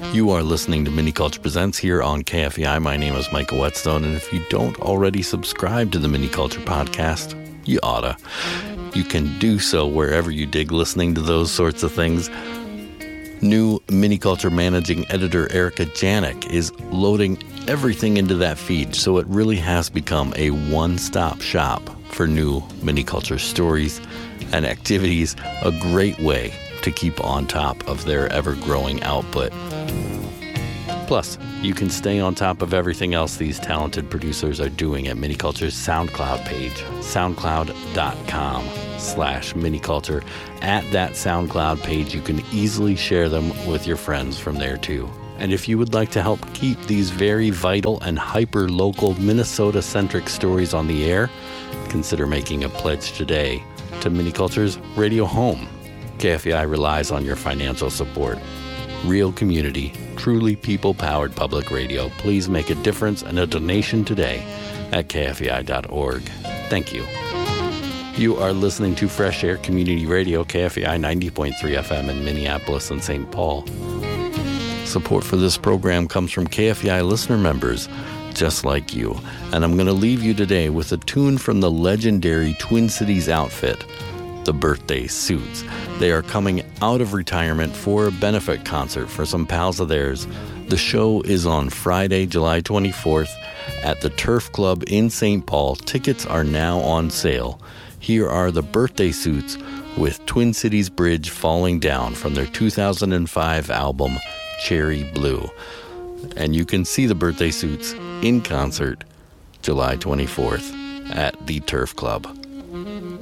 You are listening to Mini Culture Presents here on KFEI. My name is Michael Whetstone, and if you don't already subscribe to the Mini Culture Podcast, you oughta. You can do so wherever you dig listening to those sorts of things. New Mini Culture Managing Editor Erica Janik is loading everything into that feed, so it really has become a one-stop shop for new Mini Culture stories and activities, a great way to keep on top of their ever-growing output. Plus, you can stay on top of everything else these talented producers are doing at Miniculture's SoundCloud page, soundcloud.com/Miniculture. At that SoundCloud page, you can easily share them with your friends from there too. And if you would like to help keep these very vital and hyper-local Minnesota-centric stories on the air, consider making a pledge today to Miniculture's radio home. KFEI relies on your financial support. Real community, truly people-powered public radio. Please make a difference and a donation today at kfei.org. Thank you. You are listening to Fresh Air Community Radio, KFEI 90.3 FM in Minneapolis and St. Paul. Support for this program comes from KFEI listener members just like you. And I'm going to leave you today with a tune from the legendary Twin Cities outfit, the Birthday Suits. They are coming out of retirement for a benefit concert for some pals of theirs. The show is on Friday, July 24th at the Turf Club in St. Paul. Tickets are now on sale. Here are the Birthday Suits with Twin Cities Bridge Falling Down from their 2005 album, Cherry Blue. And you can see the Birthday Suits in concert July 24th at the Turf Club.